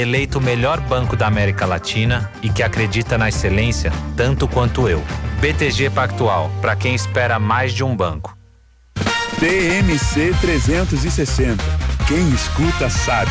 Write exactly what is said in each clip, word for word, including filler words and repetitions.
Eleito o melhor banco da América Latina e que acredita na excelência tanto quanto eu. B T G Pactual, para quem espera mais de um banco. T M C trezentos e sessenta. Quem escuta sabe.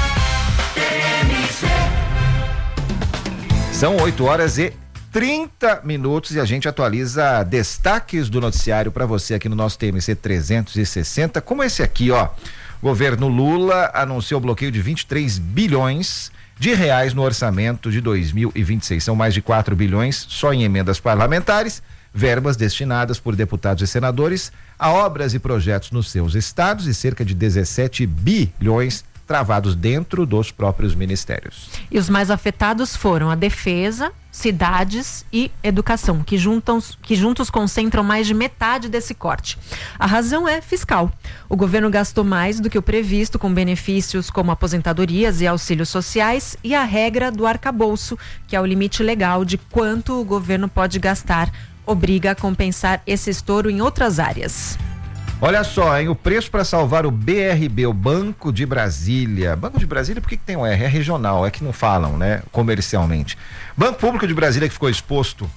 São oito horas e trinta minutos e a gente atualiza destaques do noticiário para você aqui no nosso T M C trezentos e sessenta, como esse aqui, ó. Governo Lula anunciou o bloqueio de vinte e três bilhões de reais no orçamento de dois mil e vinte e seis. São mais de quatro bilhões só em emendas parlamentares, verbas destinadas por deputados e senadores a obras e projetos nos seus estados e cerca de dezessete bilhões travados dentro dos próprios ministérios. E os mais afetados foram a defesa, cidades e educação, que, juntam, que juntos concentram mais de metade desse corte. A razão é fiscal. O governo gastou mais do que o previsto com benefícios como aposentadorias e auxílios sociais e a regra do arcabouço, que é o limite legal de quanto o governo pode gastar, obriga a compensar esse estouro em outras áreas. Olha só, hein? O preço para salvar o B R B, o Banco de Brasília. Banco de Brasília, por que que tem um R? É regional, é que não falam, né? Comercialmente. Banco Público de Brasília, que ficou exposto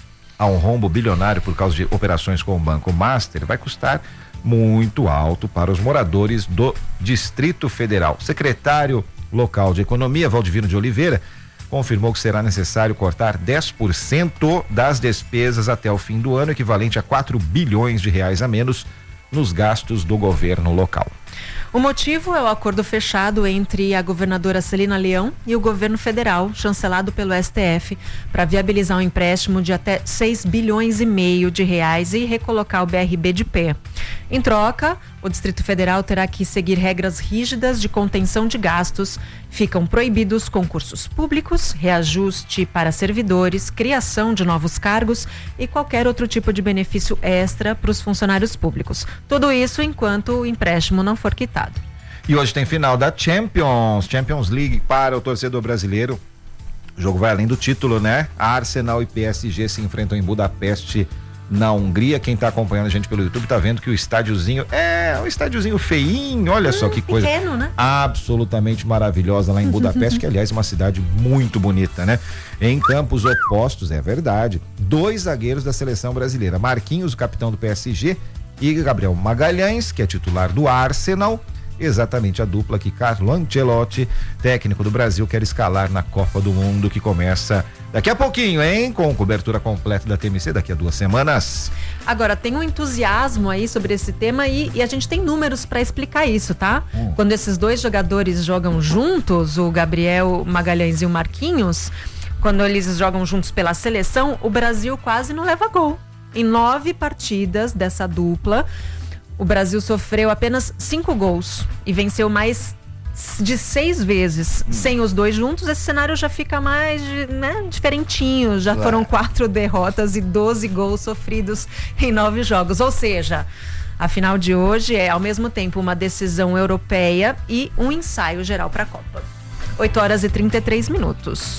a um rombo bilionário por causa de operações com o Banco Master, vai custar muito alto para os moradores do Distrito Federal. O secretário local de Economia, Valdivino de Oliveira, confirmou que será necessário cortar dez por cento das despesas até o fim do ano, equivalente a quatro bilhões de reais a menos nos gastos do governo local. O motivo é o acordo fechado entre a governadora Celina Leão e o governo federal, chancelado pelo S T F, para viabilizar um empréstimo de até seis bilhões e meio de reais e recolocar o B R B de pé. Em troca, o Distrito Federal terá que seguir regras rígidas de contenção de gastos. Ficam proibidos concursos públicos, reajuste para servidores, criação de novos cargos e qualquer outro tipo de benefício extra para os funcionários públicos. Tudo isso enquanto o empréstimo não for quitado. E hoje tem final da Champions, Champions League para o torcedor brasileiro. O jogo vai além do título, né? A Arsenal e P S G se enfrentam em Budapeste, na Hungria. Quem tá acompanhando a gente pelo YouTube tá vendo que o estádiozinho é um estádiozinho feinho, olha hum, só que coisa pequeno, né? Absolutamente maravilhosa lá em Budapeste, que aliás é uma cidade muito bonita, né? Em campos opostos, é verdade, dois zagueiros da seleção brasileira, Marquinhos, o capitão do P S G, e Gabriel Magalhães, que é titular do Arsenal, exatamente a dupla que Carlo Ancelotti, técnico do Brasil, quer escalar na Copa do Mundo, que começa daqui a pouquinho, hein? Com cobertura completa da T M C daqui a duas semanas. Agora, tem um entusiasmo aí sobre esse tema e, e a gente tem números para explicar isso, tá? Hum. Quando esses dois jogadores jogam juntos, o Gabriel Magalhães e o Marquinhos, quando eles jogam juntos pela seleção, o Brasil quase não leva gol. Em nove partidas dessa dupla, o Brasil sofreu apenas cinco gols e venceu mais de seis vezes. Hum. Sem os dois juntos, esse cenário já fica mais, né, diferentinho. Já claro. Foram quatro derrotas e doze gols sofridos em nove jogos. Ou seja, a final de hoje é ao mesmo tempo uma decisão europeia e um ensaio geral para a Copa. oito horas e trinta e três minutos.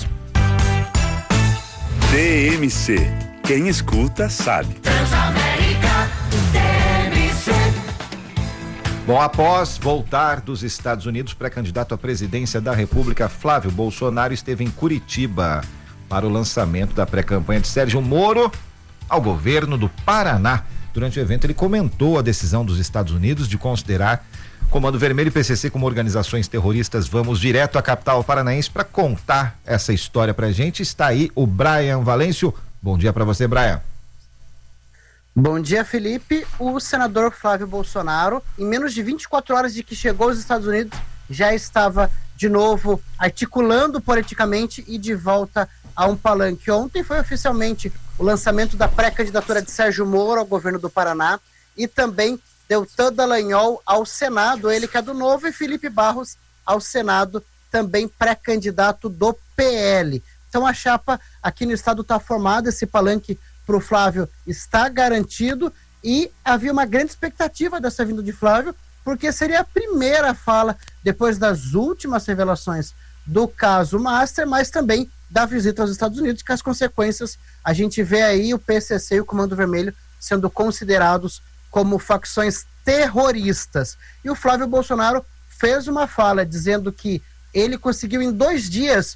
T M C. Quem escuta sabe. Transamérica, T M C. Bom, após voltar dos Estados Unidos, pré-candidato à presidência da República, Flávio Bolsonaro esteve em Curitiba para o lançamento da pré-campanha de Sérgio Moro ao governo do Paraná. Durante o evento, ele comentou a decisão dos Estados Unidos de considerar Comando Vermelho e P C C como organizações terroristas. Vamos direto à capital paranaense para contar essa história pra gente. Está aí o Brian Valêncio. Bom dia para você, Brian. Bom dia, Felipe. O senador Flávio Bolsonaro, em menos de vinte e quatro horas de que chegou aos Estados Unidos, já estava de novo articulando politicamente e de volta a um palanque. Ontem foi oficialmente o lançamento da pré-candidatura de Sérgio Moro ao governo do Paraná e também Deltan Dallagnol ao Senado, ele que é do Novo, e Felipe Barros ao Senado, também pré-candidato do P L. Então a chapa aqui no estado está formada, esse palanque para o Flávio está garantido e havia uma grande expectativa dessa vinda de Flávio, porque seria a primeira fala depois das últimas revelações do caso Master, mas também da visita aos Estados Unidos, que as consequências a gente vê aí o P C C e o Comando Vermelho sendo considerados como facções terroristas. E o Flávio Bolsonaro fez uma fala dizendo que ele conseguiu em dois dias